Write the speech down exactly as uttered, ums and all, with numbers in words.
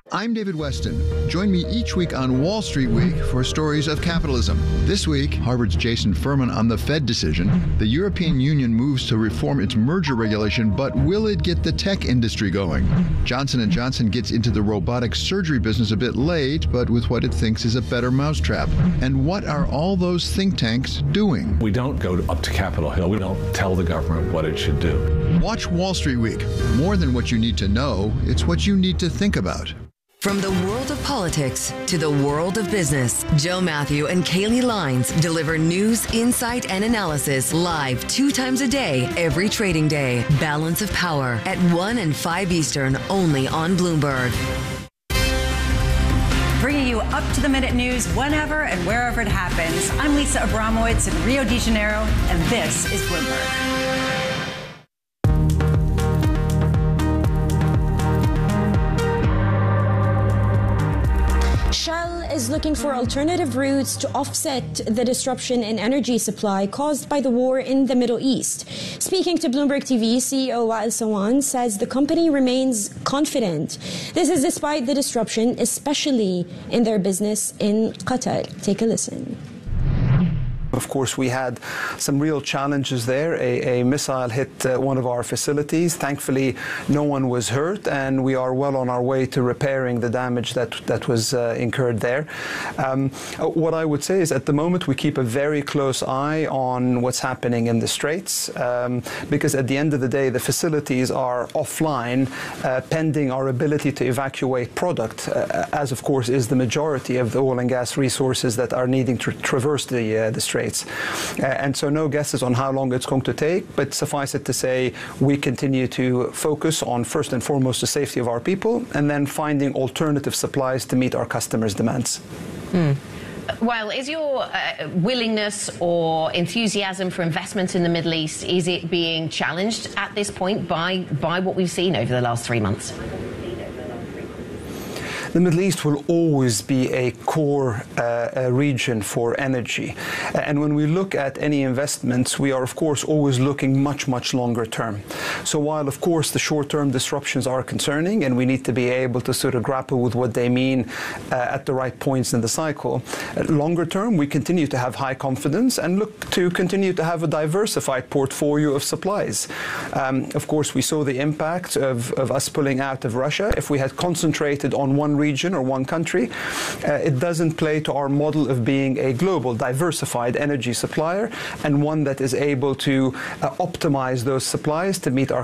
I'm David Weston. Join me each week on Wall Street Week for stories of capitalism. This week, Harvard's Jason Furman on the Fed decision. The European Union moves to reform its merger regulation, but will it get the tech industry going? Johnson and Johnson gets into the robotic surgery business a bit late, but with what it thinks is a better mousetrap. And what are all those think tanks doing? We don't go up to Capitol Hill. We don't tell the government what it should do. Watch Wall Street Week. More than what you need to know, it's what you need to think about. From the world of politics to the world of business, Joe Matthew and Kaylee Lines deliver news, insight, and analysis live two times a day, every trading day. Balance of Power at one and five Eastern, only on Bloomberg. Bringing you up-to-the-minute news whenever and wherever it happens. I'm Lisa Abramowitz in Rio de Janeiro, and this is Bloomberg. Shell is looking for alternative routes to offset the disruption in energy supply caused by the war in the Middle East. Speaking to Bloomberg T V, C E O Wael Sawan says the company remains confident. This is despite the disruption, especially in their business in Qatar. Take a listen. Of course, we had some real challenges there. A, a missile hit uh, one of our facilities. Thankfully, no one was hurt, and we are well on our way to repairing the damage that, that was uh, incurred there. Um, what I would say is at the moment we keep a very close eye on what's happening in the Straits, um, because at the end of the day, the facilities are offline uh, pending our ability to evacuate product, uh, as of course is the majority of the oil and gas resources that are needing to traverse the, uh, the Straits. Uh, and so no guesses on how long it's going to take, but suffice it to say we continue to focus on first and foremost the safety of our people and then finding alternative supplies to meet our customers' demands. Hmm. Well, is your uh, willingness or enthusiasm for investment in the Middle East, is it being challenged at this point by, by what we've seen over the last three months? The Middle East will always be a core uh, a region for energy. And when we look at any investments, we are, of course, always looking much, much longer term. So while, of course, the short-term disruptions are concerning and we need to be able to sort of grapple with what they mean uh, at the right points in the cycle, uh, longer term, we continue to have high confidence and look to continue to have a diversified portfolio of supplies. Um, of course, we saw the impact of, of us pulling out of Russia. If we had concentrated on one region or one country, uh, it doesn't play to our model of being a global, diversified energy supplier and one that is able to uh, optimize those supplies to meet our